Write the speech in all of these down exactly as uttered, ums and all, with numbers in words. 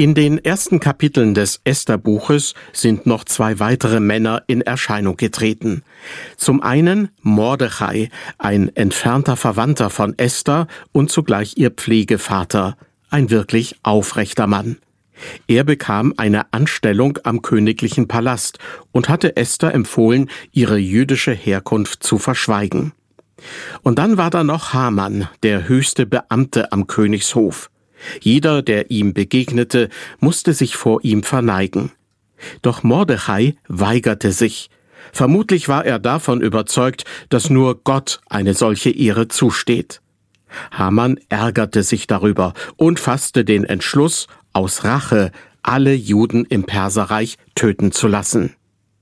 In den ersten Kapiteln des Esther-Buches sind noch zwei weitere Männer in Erscheinung getreten. Zum einen Mordechai, ein entfernter Verwandter von Esther und zugleich ihr Pflegevater, ein wirklich aufrechter Mann. Er bekam eine Anstellung am königlichen Palast und hatte Esther empfohlen, ihre jüdische Herkunft zu verschweigen. Und dann war da noch Haman, der höchste Beamte am Königshof. Jeder, der ihm begegnete, musste sich vor ihm verneigen. Doch Mordechai weigerte sich. Vermutlich war er davon überzeugt, dass nur Gott eine solche Ehre zusteht. Haman ärgerte sich darüber und fasste den Entschluss, aus Rache alle Juden im Perserreich töten zu lassen.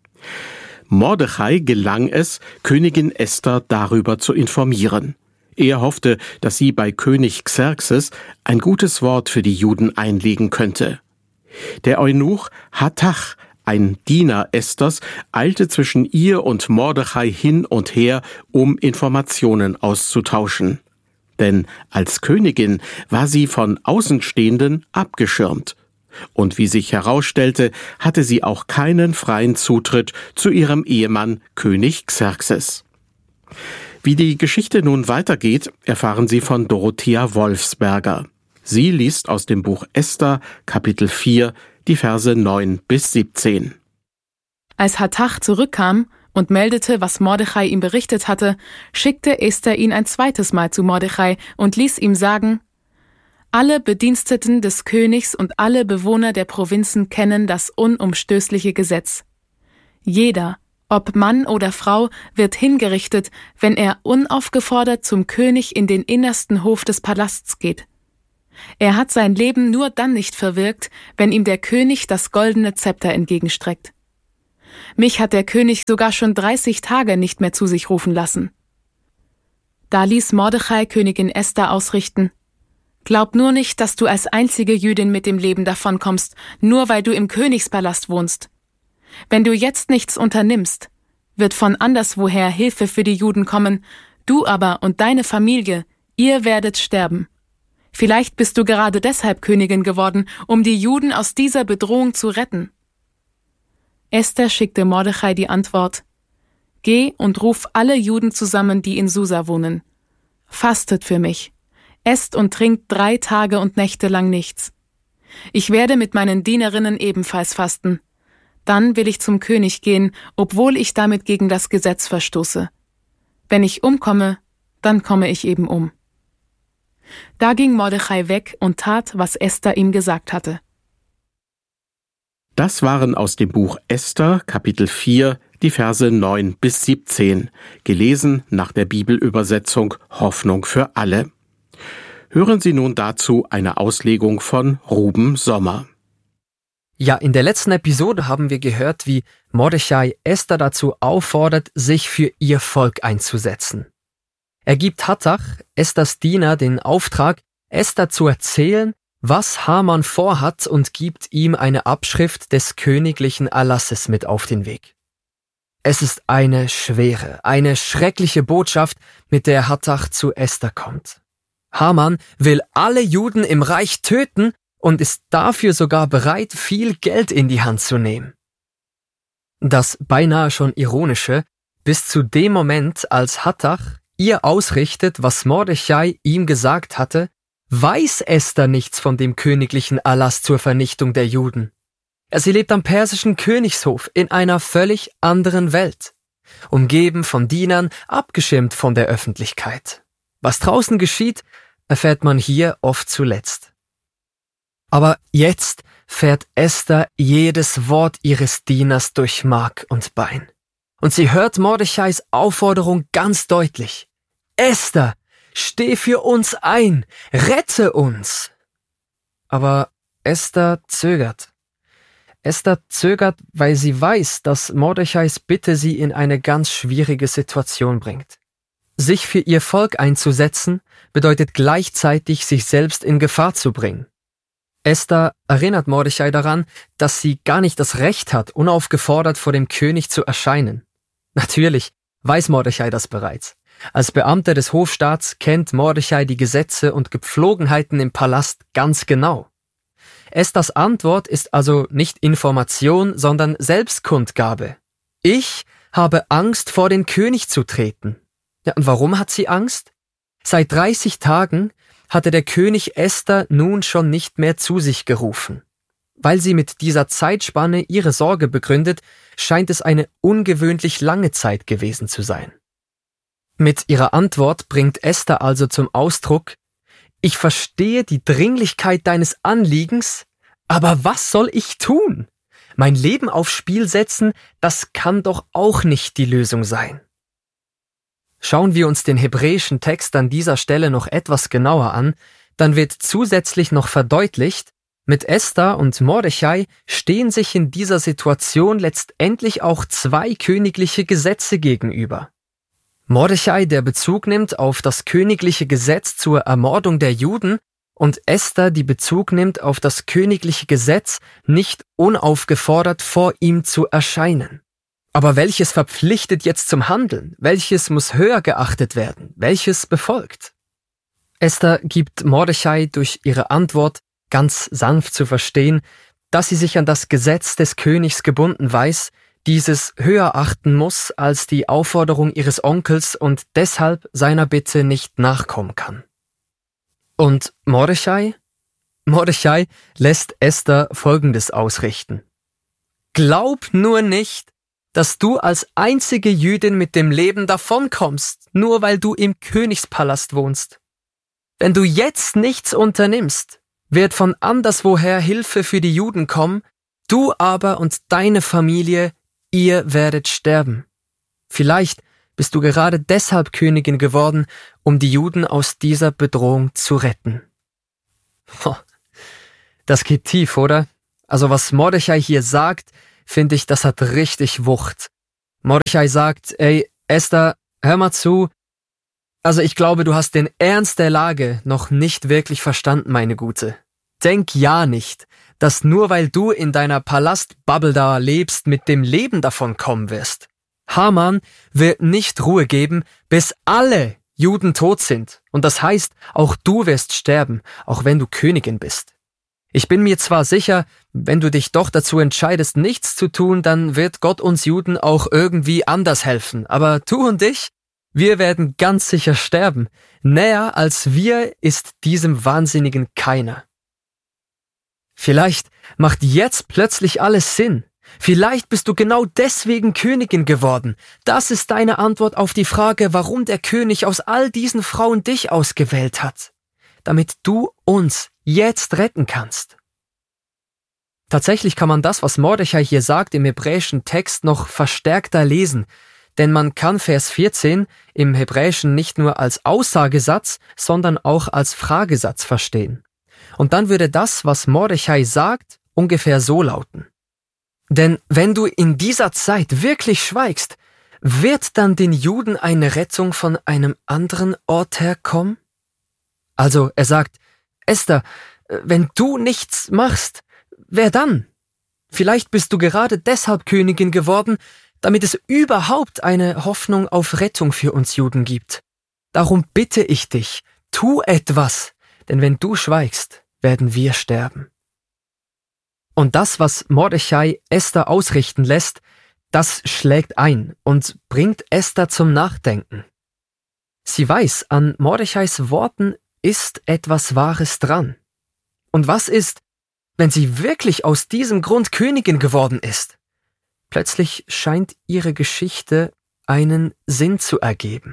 Mordechai gelang es, Königin Esther darüber zu informieren. Er hoffte, dass sie bei König Xerxes ein gutes Wort für die Juden einlegen könnte. Der Eunuch Hattach, ein Diener Esthers, eilte zwischen ihr und Mordechai hin und her, um Informationen auszutauschen. Denn als Königin war sie von Außenstehenden abgeschirmt. Und wie sich herausstellte, hatte sie auch keinen freien Zutritt zu ihrem Ehemann König Xerxes. Wie die Geschichte nun weitergeht, erfahren Sie von Dorothea Wolfsberger. Sie liest aus dem Buch Esther, Kapitel vier, die Verse neun bis siebzehn. Als Hattach zurückkam und meldete, was Mordechai ihm berichtet hatte, schickte Esther ihn ein zweites Mal zu Mordechai und ließ ihm sagen: Alle Bediensteten des Königs und alle Bewohner der Provinzen kennen das unumstößliche Gesetz. Jeder, ob Mann oder Frau, wird hingerichtet, wenn er unaufgefordert zum König in den innersten Hof des Palasts geht. Er hat sein Leben nur dann nicht verwirkt, wenn ihm der König das goldene Zepter entgegenstreckt. Mich hat der König sogar schon dreißig Tage nicht mehr zu sich rufen lassen. Da ließ Mordechai Königin Esther ausrichten: Glaub nur nicht, dass du als einzige Jüdin mit dem Leben davonkommst, nur weil du im Königspalast wohnst. Wenn du jetzt nichts unternimmst, wird von anderswoher Hilfe für die Juden kommen, du aber und deine Familie, ihr werdet sterben. Vielleicht bist du gerade deshalb Königin geworden, um die Juden aus dieser Bedrohung zu retten. Esther schickte Mordechai die Antwort: Geh und ruf alle Juden zusammen, die in Susa wohnen. Fastet für mich. Esst und trinkt drei Tage und Nächte lang nichts. Ich werde mit meinen Dienerinnen ebenfalls fasten. Dann will ich zum König gehen, obwohl ich damit gegen das Gesetz verstoße. Wenn ich umkomme, dann komme ich eben um. Da ging Mordechai weg und tat, was Esther ihm gesagt hatte. Das waren aus dem Buch Esther, Kapitel vier, die Verse neun bis siebzehn, gelesen nach der Bibelübersetzung Hoffnung für alle. Hören Sie nun dazu eine Auslegung von Ruben Sommer. Ja, in der letzten Episode haben wir gehört, wie Mordechai Esther dazu auffordert, sich für ihr Volk einzusetzen. Er gibt Hattach, Esthers Diener, den Auftrag, Esther zu erzählen, was Haman vorhat, und gibt ihm eine Abschrift des königlichen Erlasses mit auf den Weg. Es ist eine schwere, eine schreckliche Botschaft, mit der Hattach zu Esther kommt. Haman will alle Juden im Reich töten und ist dafür sogar bereit, viel Geld in die Hand zu nehmen. Das beinahe schon Ironische, bis zu dem Moment, als Hattach ihr ausrichtet, was Mordechai ihm gesagt hatte, weiß Esther nichts von dem königlichen Erlass zur Vernichtung der Juden. Sie lebt am persischen Königshof in einer völlig anderen Welt, umgeben von Dienern, abgeschirmt von der Öffentlichkeit. Was draußen geschieht, erfährt man hier oft zuletzt. Aber jetzt fährt Esther jedes Wort ihres Dieners durch Mark und Bein. Und sie hört Mordechais Aufforderung ganz deutlich. Esther, steh für uns ein, rette uns! Aber Esther zögert. Esther zögert, weil sie weiß, dass Mordechais Bitte sie in eine ganz schwierige Situation bringt. Sich für ihr Volk einzusetzen, bedeutet gleichzeitig, sich selbst in Gefahr zu bringen. Esther erinnert Mordechai daran, dass sie gar nicht das Recht hat, unaufgefordert vor dem König zu erscheinen. Natürlich weiß Mordechai das bereits. Als Beamter des Hofstaats kennt Mordechai die Gesetze und Gepflogenheiten im Palast ganz genau. Esthers Antwort ist also nicht Information, sondern Selbstkundgabe. Ich habe Angst, vor den König zu treten. Ja, und warum hat sie Angst? Seit dreißig Tagen hatte der König Esther nun schon nicht mehr zu sich gerufen. Weil sie mit dieser Zeitspanne ihre Sorge begründet, scheint es eine ungewöhnlich lange Zeit gewesen zu sein. Mit ihrer Antwort bringt Esther also zum Ausdruck: Ich verstehe die Dringlichkeit deines Anliegens, aber was soll ich tun? Mein Leben aufs Spiel setzen, das kann doch auch nicht die Lösung sein. Schauen wir uns den hebräischen Text an dieser Stelle noch etwas genauer an, dann wird zusätzlich noch verdeutlicht, mit Esther und Mordechai stehen sich in dieser Situation letztendlich auch zwei königliche Gesetze gegenüber. Mordechai, der Bezug nimmt auf das königliche Gesetz zur Ermordung der Juden, und Esther, die Bezug nimmt auf das königliche Gesetz, nicht unaufgefordert vor ihm zu erscheinen. Aber welches verpflichtet jetzt zum Handeln? Welches muss höher geachtet werden? Welches befolgt? Esther gibt Mordechai durch ihre Antwort ganz sanft zu verstehen, dass sie sich an das Gesetz des Königs gebunden weiß, dieses höher achten muss als die Aufforderung ihres Onkels und deshalb seiner Bitte nicht nachkommen kann. Und Mordechai? Mordechai lässt Esther Folgendes ausrichten: Glaub nur nicht, dass du als einzige Jüdin mit dem Leben davonkommst, nur weil du im Königspalast wohnst. Wenn du jetzt nichts unternimmst, wird von anderswoher Hilfe für die Juden kommen, du aber und deine Familie, ihr werdet sterben. Vielleicht bist du gerade deshalb Königin geworden, um die Juden aus dieser Bedrohung zu retten. Das geht tief, oder? Also was Mordechai hier sagt, finde ich, das hat richtig Wucht. Mordechai sagt: Ey, Esther, hör mal zu. Also ich glaube, du hast den Ernst der Lage noch nicht wirklich verstanden, meine Gute. Denk ja nicht, dass nur weil du in deiner Palastbubble da lebst, mit dem Leben davon kommen wirst. Haman wird nicht Ruhe geben, bis alle Juden tot sind. Und das heißt, auch du wirst sterben, auch wenn du Königin bist. Ich bin mir zwar sicher, wenn du dich doch dazu entscheidest, nichts zu tun, dann wird Gott uns Juden auch irgendwie anders helfen. Aber du und ich, wir werden ganz sicher sterben. Näher als wir ist diesem Wahnsinnigen keiner. Vielleicht macht jetzt plötzlich alles Sinn. Vielleicht bist du genau deswegen Königin geworden. Das ist deine Antwort auf die Frage, warum der König aus all diesen Frauen dich ausgewählt hat. Damit du uns jetzt retten kannst. Tatsächlich kann man das, was Mordechai hier sagt, im hebräischen Text noch verstärkter lesen, denn man kann Vers vierzehn im Hebräischen nicht nur als Aussagesatz, sondern auch als Fragesatz verstehen. Und dann würde das, was Mordechai sagt, ungefähr so lauten: Denn wenn du in dieser Zeit wirklich schweigst, wird dann den Juden eine Rettung von einem anderen Ort herkommen? Also er sagt: Esther, wenn du nichts machst, wer dann? Vielleicht bist du gerade deshalb Königin geworden, damit es überhaupt eine Hoffnung auf Rettung für uns Juden gibt. Darum bitte ich dich, tu etwas, denn wenn du schweigst, werden wir sterben. Und das, was Mordechai Esther ausrichten lässt, das schlägt ein und bringt Esther zum Nachdenken. Sie weiß, an Mordechais Worten ist etwas Wahres dran. Und was ist, wenn sie wirklich aus diesem Grund Königin geworden ist? Plötzlich scheint ihre Geschichte einen Sinn zu ergeben.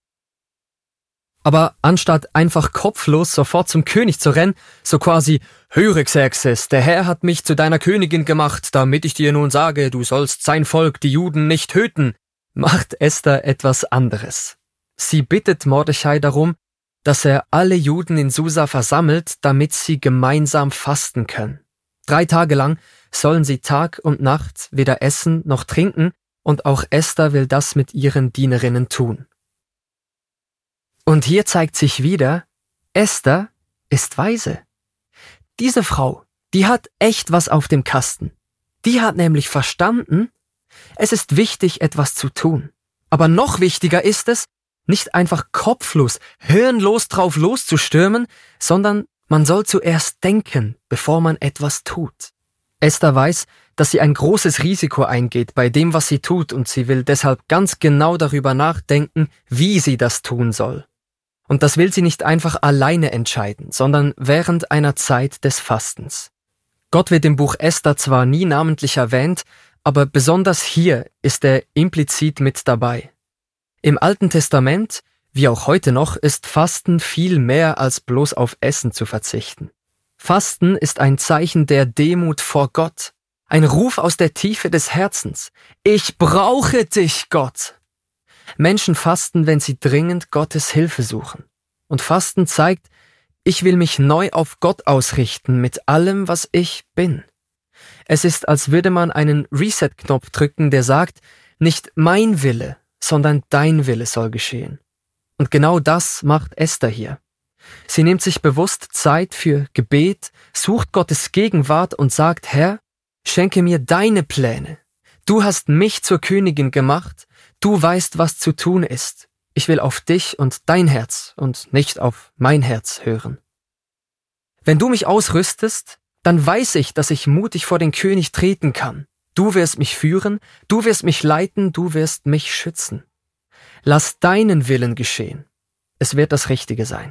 Aber anstatt einfach kopflos sofort zum König zu rennen, so quasi: Höre, Xerxes, der Herr hat mich zu deiner Königin gemacht, damit ich dir nun sage, du sollst sein Volk, die Juden, nicht töten, macht Esther etwas anderes. Sie bittet Mordechai darum, dass er alle Juden in Susa versammelt, damit sie gemeinsam fasten können. Drei Tage lang sollen sie Tag und Nacht weder essen noch trinken, und auch Esther will das mit ihren Dienerinnen tun. Und hier zeigt sich wieder, Esther ist weise. Diese Frau, die hat echt was auf dem Kasten. Die hat nämlich verstanden, es ist wichtig, etwas zu tun. Aber noch wichtiger ist es, nicht einfach kopflos, hirnlos drauf loszustürmen, sondern Man soll zuerst denken, bevor man etwas tut. Esther weiß, dass sie ein großes Risiko eingeht bei dem, was sie tut, und sie will deshalb ganz genau darüber nachdenken, wie sie das tun soll. Und das will sie nicht einfach alleine entscheiden, sondern während einer Zeit des Fastens. Gott wird im Buch Esther zwar nie namentlich erwähnt, aber besonders hier ist er implizit mit dabei. Im Alten Testament, wie auch heute noch, ist Fasten viel mehr als bloß auf Essen zu verzichten. Fasten ist ein Zeichen der Demut vor Gott, ein Ruf aus der Tiefe des Herzens. Ich brauche dich, Gott! Menschen fasten, wenn sie dringend Gottes Hilfe suchen. Und Fasten zeigt, ich will mich neu auf Gott ausrichten mit allem, was ich bin. Es ist, als würde man einen Reset-Knopf drücken, der sagt, nicht mein Wille, sondern dein Wille soll geschehen. Und genau das macht Esther hier. Sie nimmt sich bewusst Zeit für Gebet, sucht Gottes Gegenwart und sagt, Herr, schenke mir deine Pläne. Du hast mich zur Königin gemacht, du weißt, was zu tun ist. Ich will auf dich und dein Herz und nicht auf mein Herz hören. Wenn du mich ausrüstest, dann weiß ich, dass ich mutig vor den König treten kann. Du wirst mich führen, du wirst mich leiten, du wirst mich schützen. Lass deinen Willen geschehen. Es wird das Richtige sein.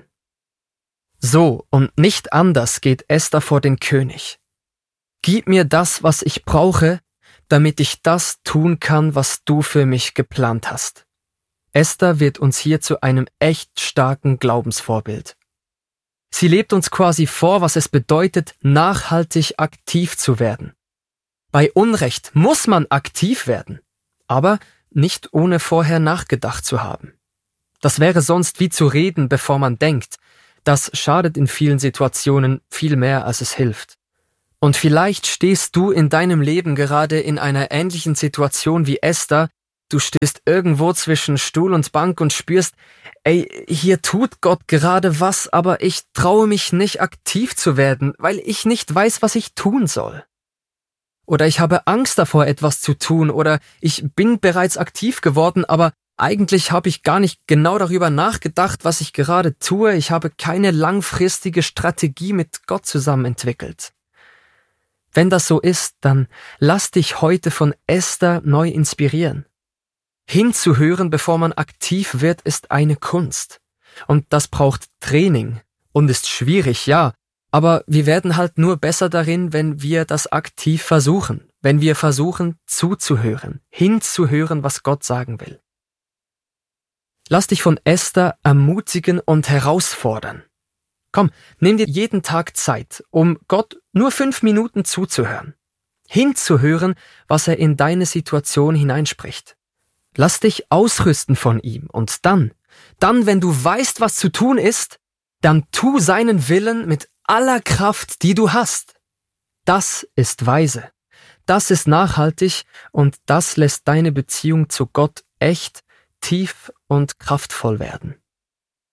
So und nicht anders geht Esther vor den König. Gib mir das, was ich brauche, damit ich das tun kann, was du für mich geplant hast. Esther wird uns hier zu einem echt starken Glaubensvorbild. Sie lebt uns quasi vor, was es bedeutet, nachhaltig aktiv zu werden. Bei Unrecht muss man aktiv werden, aber nicht ohne vorher nachgedacht zu haben. Das wäre sonst wie zu reden, bevor man denkt. Das schadet in vielen Situationen viel mehr, als es hilft. Und vielleicht stehst du in deinem Leben gerade in einer ähnlichen Situation wie Esther. Du stehst irgendwo zwischen Stuhl und Bank und spürst, ey, hier tut Gott gerade was, aber ich traue mich nicht aktiv zu werden, weil ich nicht weiß, was ich tun soll. Oder ich habe Angst davor, etwas zu tun, oder ich bin bereits aktiv geworden, aber eigentlich habe ich gar nicht genau darüber nachgedacht, was ich gerade tue. Ich habe keine langfristige Strategie mit Gott zusammen entwickelt. Wenn das so ist, dann lass dich heute von Esther neu inspirieren. Hinzuhören, bevor man aktiv wird, ist eine Kunst. Und das braucht Training und ist schwierig, ja, aber wir werden halt nur besser darin, wenn wir das aktiv versuchen, wenn wir versuchen zuzuhören, hinzuhören, was Gott sagen will. Lass dich von Esther ermutigen und herausfordern. Komm, nimm dir jeden Tag Zeit, um Gott nur fünf Minuten zuzuhören, hinzuhören, was er in deine Situation hineinspricht. Lass dich ausrüsten von ihm und dann, dann, wenn du weißt, was zu tun ist, dann tu seinen Willen mit aller Kraft, die du hast. Das ist weise, das ist nachhaltig und das lässt deine Beziehung zu Gott echt, tief und kraftvoll werden.